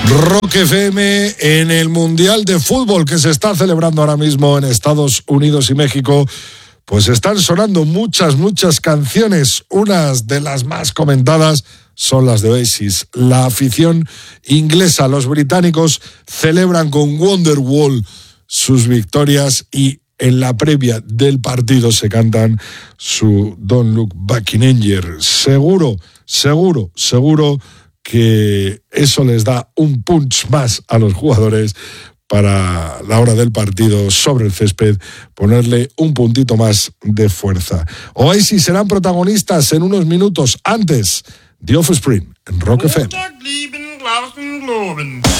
Rock FM en el Mundial de Fútbol que se está celebrando ahora mismo en Estados Unidos y México, pues están sonando muchas canciones. Unas de las más comentadas son las de Oasis. La afición inglesa, los británicos, celebran con Wonderwall sus victorias y en la previa del partido se cantan su Don't Look Back in Anger. Seguro que eso les da un punch más a los jugadores para la hora del partido sobre el césped, ponerle un puntito más de fuerza. Oasis serán protagonistas en unos minutos. Antes, The Offspring en Rock FM.